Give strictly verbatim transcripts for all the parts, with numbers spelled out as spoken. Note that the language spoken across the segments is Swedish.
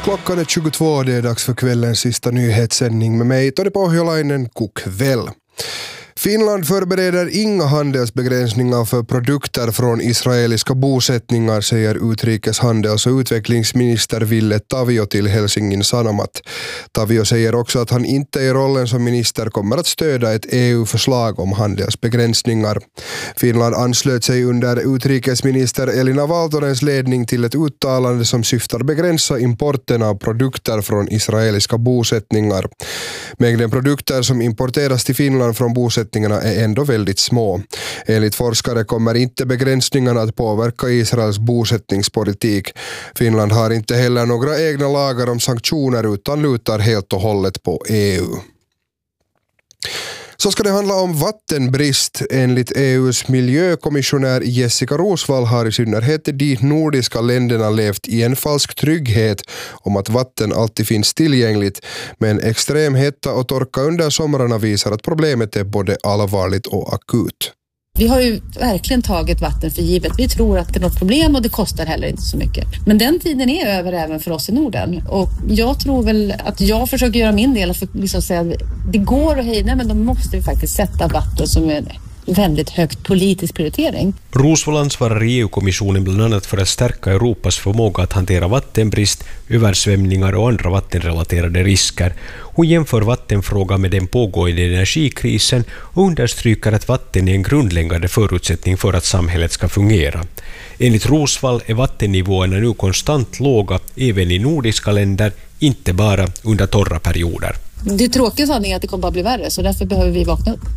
Klockan är tjugotvå, det är dags för kvällens sista nyhetssändning med mig, Tony Pohjolainen. God kväll. Finland förbereder inga handelsbegränsningar för produkter från israeliska bosättningar, säger utrikeshandels- och utvecklingsminister Ville Tavio till Helsingin Sanomat. Tavio säger också att han inte i rollen som minister kommer att stödja ett E U-förslag om handelsbegränsningar. Finland anslöt sig under utrikesminister Elina Valtonens ledning till ett uttalande som syftar begränsa importen av produkter från israeliska bosättningar. Mängden produkter som importeras till Finland från bosättningar är ändå väldigt små. Enligt forskare kommer inte begränsningarna att påverka Israels bosättningspolitik. Finland har inte heller några egna lagar om sanktioner utan lutar helt och hållet på E U. Så ska det handla om vattenbrist. Enligt E U:s miljökommissionär Jessica Rosvall har i synnerhet de nordiska länderna levt i en falsk trygghet om att vatten alltid finns tillgängligt. Men extrem hetta och torka under somrarna visar att problemet är både allvarligt och akut. Vi har ju verkligen tagit vatten för givet. Vi tror att det är något problem och det kostar heller inte så mycket. Men den tiden är över även för oss i Norden. Och jag tror väl att jag försöker göra min del för att liksom säga att det går att hejda, men då måste vi faktiskt sätta vatten som är väldigt högt politisk prioritering. Rosvall ansvarar i E U-kommissionen bland annat för att stärka Europas förmåga att hantera vattenbrist, översvämningar och andra vattenrelaterade risker. Hon jämför vattenfrågan med den pågående energikrisen och understryker att vatten är en grundläggande förutsättning för att samhället ska fungera. Enligt Rosvall är vattennivåerna nu konstant låga även i nordiska länder, inte bara under torra perioder. Det är tråkigt sanning att det kommer att bli värre, så därför behöver vi vakna upp.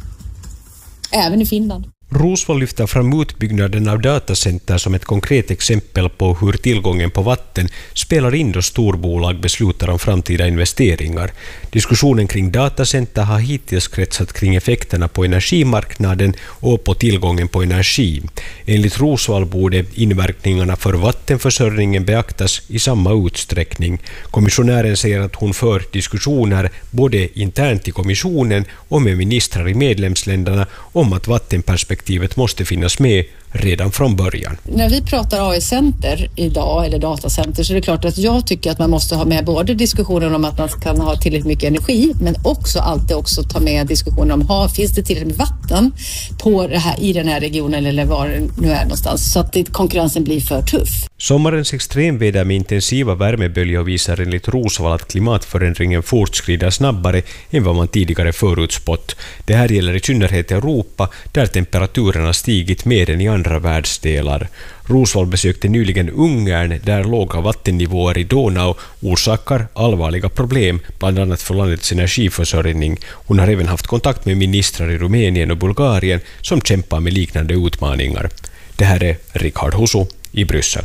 Även i Finland. Rosvall lyfter fram utbyggnaden av datacenter som ett konkret exempel på hur tillgången på vatten spelar in då storbolag beslutar om framtida investeringar. Diskussionen kring datacenter har hittills kretsat kring effekterna på energimarknaden och på tillgången på energi. Enligt Rosvall borde inverkningarna för vattenförsörjningen beaktas i samma utsträckning. Kommissionären säger att hon för diskussioner både internt i kommissionen och med ministrar i medlemsländerna om att vattenperspektivet måste finnas med redan från början. När vi pratar A I-center idag, eller datacenter, så är det klart att jag tycker att man måste ha med både diskussionen om att man kan ha tillräckligt mycket energi, men också alltid också ta med diskussionen om ha, finns det tillräckligt med vatten på det här, i den här regionen eller var det nu är någonstans, så att det, konkurrensen blir för tuff. Sommarens extremväder med intensiva värmeböljor visar enligt Rosvall att klimatförändringen fortskrider snabbare än vad man tidigare förutspått. Det här gäller i synnerhet Europa, där temperaturerna stigit mer än i andra världsdelar. Rosvall besökte nyligen Ungern, där låga vattennivåer i Donau orsakar allvarliga problem, bland annat för landets energiförsörjning. Hon har även haft kontakt med ministrar i Rumänien och Bulgarien som kämpar med liknande utmaningar. Det här är Rickard Husu i Bryssel.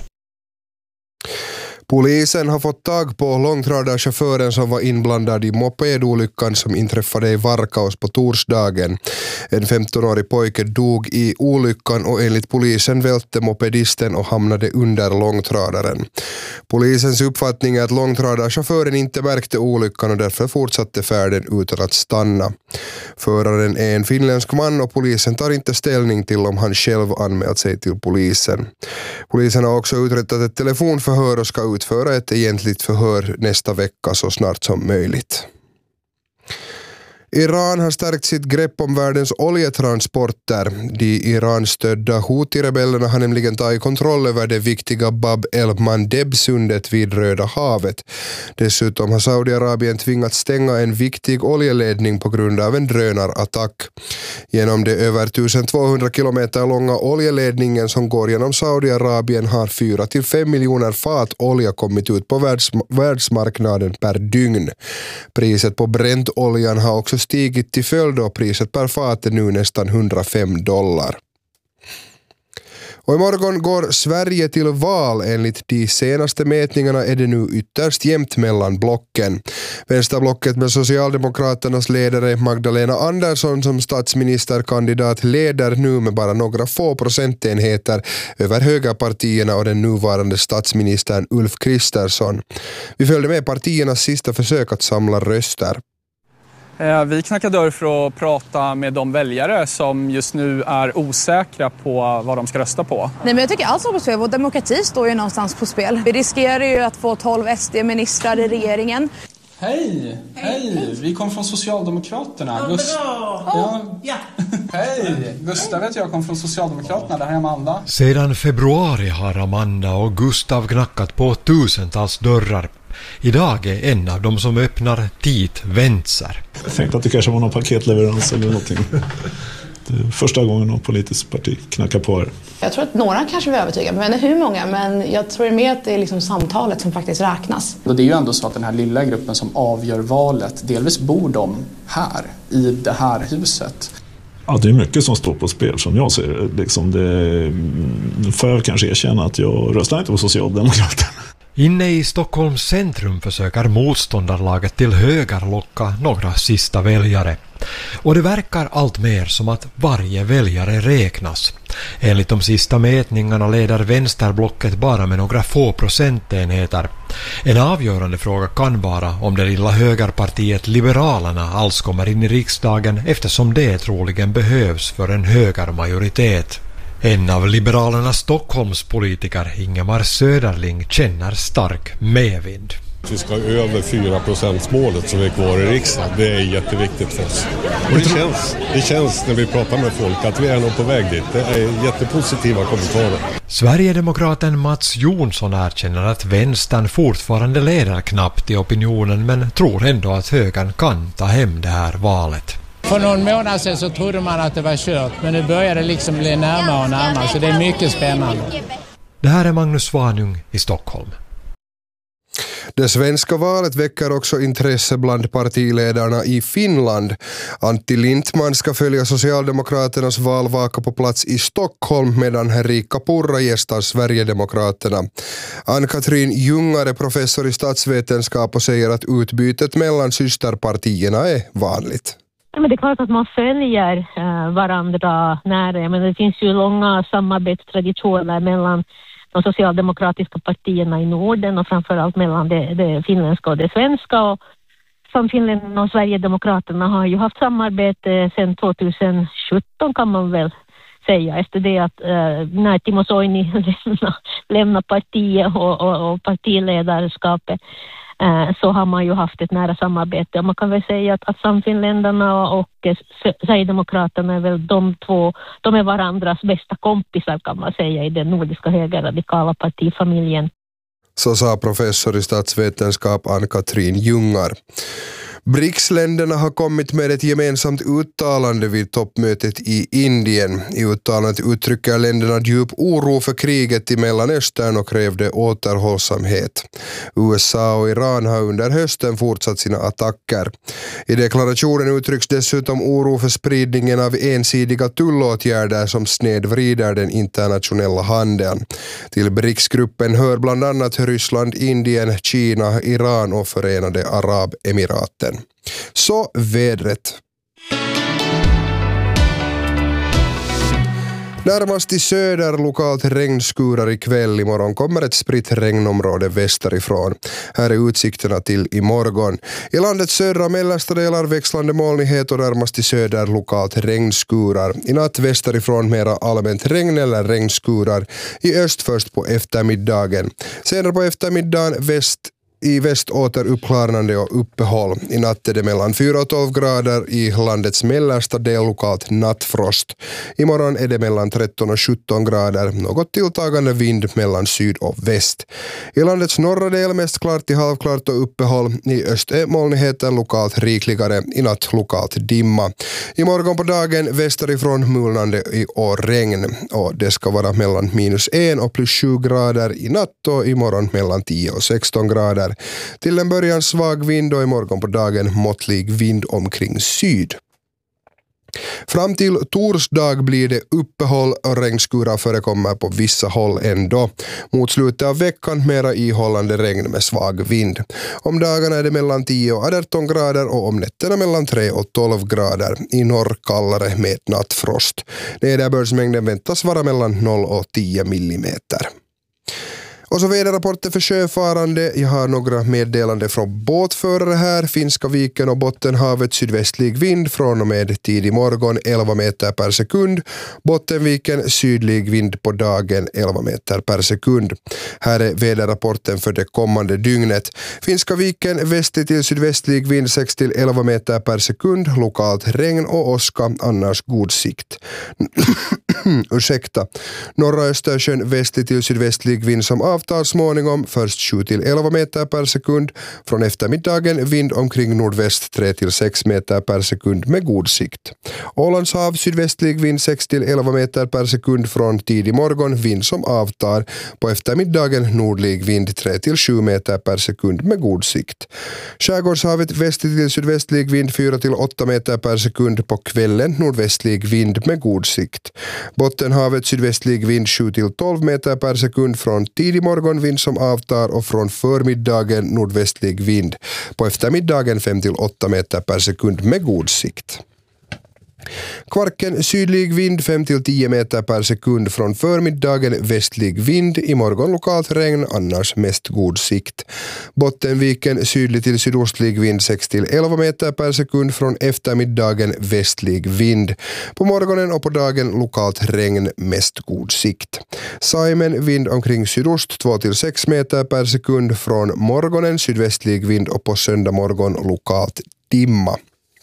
Polisen har fått tag på långtradarchauffören som var inblandad i mopedolyckan som inträffade i Varkaus på torsdagen. En femtonårig pojke dog i olyckan och enligt polisen välte mopedisten och hamnade under långtradaren. Polisens uppfattning är att långtradarchauffören inte märkte olyckan och därför fortsatte färden utan att stanna. Föraren är en finländsk man och polisen tar inte ställning till om han själv anmält sig till polisen. Polisen har också uträttat ett telefonförhör och ska utföra ett egentligt förhör nästa vecka så snart som möjligt. Iran har stärkt sitt grepp om världens oljetransporter. De Iran-stödda Houthi-rebellerna har nämligen tagit kontroll över det viktiga Bab el-Mandeb-sundet vid Röda havet. Dessutom har Saudiarabien tvingats stänga en viktig oljeledning på grund av en drönarattack. Genom det över tusentvåhundra kilometer långa oljeledningen som går genom Saudiarabien har fyra till fem miljoner fat olja kommit ut på världs- världsmarknaden per dygn. Priset på bräntoljan har också stigit till följd och priset per fat är nu nästan hundrafem dollar. Och imorgon går Sverige till val. Enligt de senaste mätningarna är det nu ytterst jämnt mellan blocken. Vänsterblocket med Socialdemokraternas ledare Magdalena Andersson som statsministerkandidat leder nu med bara några få procentenheter över högerpartierna och den nuvarande statsministern Ulf Kristersson. Vi följde med partiernas sista försök att samla röster. Vi knackar dörr för att prata med de väljare som just nu är osäkra på vad de ska rösta på. Nej, men jag tycker allt står på spel. Vår demokrati står ju någonstans på spel. Vi riskerar ju att få tolv S D-ministrar i regeringen. Hej! Hej! Vi kom från Socialdemokraterna. Ja, Gust- bra! Ja. Ja. Hej! Gustav vet jag kom från Socialdemokraterna. Det här är Amanda. Sedan februari har Amanda och Gustav knackat på tusentals dörrar. Idag är en av dem som öppnar dit Vänster. Jag tänkte att det kanske var någon paketleverans eller någonting. Det är första gången någon politisk parti knackar på här. Jag tror att några kanske vill övertyga, men jag vet inte hur många, men jag tror mer att det är liksom samtalet som faktiskt räknas. Och det är ju ändå så att den här lilla gruppen som avgör valet, delvis bor de här, i det här huset. Ja, det är mycket som står på spel som jag ser det. Liksom det får jag kanske erkänna att jag röstar inte på Socialdemokraterna. Inne i Stockholms centrum försöker motståndarlaget till höger locka några sista väljare. Och det verkar allt mer som att varje väljare räknas. Enligt de sista mätningarna leder vänsterblocket bara med några få procentenheter. En avgörande fråga kan vara om det lilla högerpartiet Liberalerna alls kommer in i riksdagen, eftersom det troligen behövs för en högermajoritet. En av Liberalernas Stockholmspolitiker, Ingemar Söderling, känner stark medvind. Vi ska över fyra procent målet som är kvar i riksdagen. Det är jätteviktigt för oss. Och det känns, det känns när vi pratar med folk att vi är nog på väg dit. Det är jättepositiva kommentarer. Sverigedemokraten Mats Jonsson erkänner att vänstern fortfarande leder knappt i opinionen, men tror ändå att högern kan ta hem det här valet. För någon månad sedan så trodde man att det var kört, men nu börjar det liksom bli närmare och närmare, så det är mycket spännande. Det här är Magnus Svanung i Stockholm. Det svenska valet väcker också intresse bland partiledarna i Finland. Antti Lindman ska följa Socialdemokraternas valvaka på plats i Stockholm medan Henrika Purra gästar Sverigedemokraterna. Ann-Katrin Ljungar är professor i statsvetenskap och säger att utbytet mellan systerpartierna är vanligt. Ja, men det är klart att man följer uh, varandra nära, men det finns ju långa samarbetstraditioner mellan de socialdemokratiska partierna i Norden och framförallt mellan det, det finländska och det svenska. Och som Finland och Sverigedemokraterna har ju haft samarbete sedan tjugohundrasjutton kan man väl säga, efter det att uh, när Timo Soini lämnade lämna partiet och, och, och partiledarskapet, så har man ju haft ett nära samarbete. Och man kan väl säga att, att Samfinländarna och Sverigedemokraterna är väl de två, de är varandras bästa kompisar kan man säga i den nordiska högerradikala partifamiljen. Så sa professor i statsvetenskap Ann-Katrin Ljungar. B R I C S-länderna har kommit med ett gemensamt uttalande vid toppmötet i Indien. I uttalandet uttrycker länderna djup oro för kriget i Mellanöstern och krävde återhållsamhet. U S A och Iran har under hösten fortsatt sina attacker. I deklarationen uttrycks dessutom oro för spridningen av ensidiga tullåtgärder som snedvrider den internationella handeln. Till B R I C S-gruppen hör bland annat Ryssland, Indien, Kina, Iran och Förenade Arabemiraten. Så vädret. Närmast i söder lokalt regnskurar ikväll. Imorgon kommer ett spritt regnområde västerifrån. Här är utsikterna till imorgon. I landets södra och mellersta delar växlande molnighet och närmast i söder lokalt regnskurar. I natt västerifrån mera allmänt regn eller regnskurar. I öst först på eftermiddagen. Senare på eftermiddagen väst I väst åter uppklarnande och uppehåll. I natt är det mellan fyra och tolv grader i landets mellersta del lokalt nattfrost. Imorgon är det mellan tretton och sjutton grader, något tilltagande vind mellan syd och väst. I landets norra del mest klart till halvklart och uppehåll. I öst är molnigheten lokalt rikligare, i natt lokalt dimma. Imorgon på dagen västerifrån mulnande och regn. Och det ska vara mellan minus en och plus sju grader i natt och imorgon mellan tio och sexton grader. Till en början svag vind och imorgon på dagen måttlig vind omkring syd. Fram till torsdag blir det uppehåll och regnskurar förekommer på vissa håll ändå. Mot slutet av veckan mera ihållande regn med svag vind. Om dagarna är det mellan tio och arton grader och om nätterna mellan tre och tolv grader. I norr kallare med nattfrost. Nederbördsmängden väntas vara mellan noll och tio millimeter. Och så väderrapporter för sjöfarande. Jag har några meddelande från båtförare här. Finska viken och Bottenhavet sydvästlig vind från och med tidig morgon elva meter per sekund. Bottenviken sydlig vind på dagen elva meter per sekund. Här är väderrapporten för det kommande dygnet. Finska viken västlig till sydvästlig vind sex till elva meter per sekund. Lokalt regn och åska, annars god sikt. Ursäkta. Norra Östersjön västlig till sydvästlig vind som avtar småningom, först sju till elva meter per sekund. Från eftermiddagen vind omkring nordväst tre till sex meter per sekund med god sikt. Ålands hav sydvästlig vind sex till elva meter per sekund från tidig morgon, vind som avtar. På eftermiddagen nordlig vind tre till sju meter per sekund med god sikt. Skärgårdshavet västlig till sydvästlig vind fyra till åtta meter per sekund, på kvällen nordvästlig vind med god sikt. Bottenhavet sydvästlig vind sju till tolv meter per sekund från tidig morgon, vind som avtar, och från förmiddagen nordvästlig vind. På eftermiddagen fem till åtta meter per sekund med god sikt. Kvarken sydlig vind fem till tio meter per sekund, från förmiddagen västlig vind, i morgon lokalt regn, annars mest god sikt. Bottenviken sydlig till sydostlig vind sex till elva meter per sekund, från eftermiddagen västlig vind. På morgonen och på dagen lokalt regn, mest god sikt. Saimen vind omkring sydost två till sex meter per sekund, från morgonen sydvästlig vind och på söndag morgon lokalt dimma.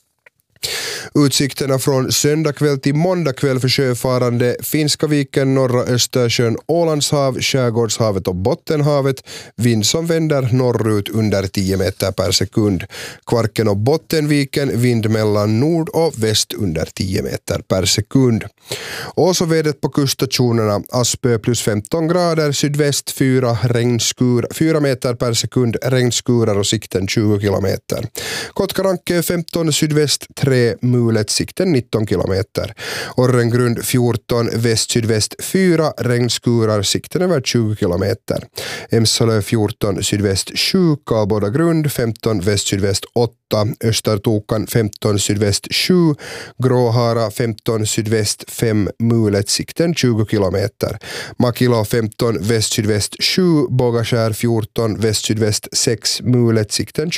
Utsikterna från söndag kväll till måndag kväll för sjöfarande: Finska viken, norra Östersjön, Ålandshav, Skärgårdshavet och Bottenhavet. Vind som vänder norrut under tio meter per sekund. Kvarken och Bottenviken, vind mellan nord och väst under tio meter per sekund. Och så vädret på kuststationerna: Aspö plus femton grader, sydväst fyra, regnskur fyra meter per sekund, regnskurar och sikten tjugo kilometer. Kotkaranke femton, sydväst tre, mulet, sikten nitton kilometer. Orrengrund fjorton, väst-sydväst fyra, regnskurar, sikten över tjugo kilometer. Emsalö fjorton, sydväst sju, Karlboda grund femton, väst-sydväst åtta, Östertokan femton, sydväst sju, Gråhara femton, sydväst fem, mulet, sikten tjugo kilometer. Makilo femton, väst-sydväst sju, Bågaskär fjorton, väst-sydväst sex, mulet, sikten